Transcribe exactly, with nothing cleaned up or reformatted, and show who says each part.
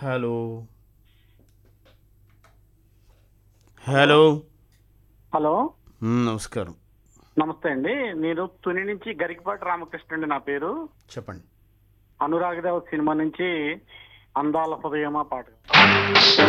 Speaker 1: Hello hello
Speaker 2: hello
Speaker 1: మ్, నమస్కారం.
Speaker 2: నమస్తే అండి. నేను తుని నుంచి గరికపాటి రామకృష్ణ అండి నా పేరు.
Speaker 1: చెప్పండి.
Speaker 2: అనురాగదేవ సినిమా నుంచి అందాల హృదయమా పాట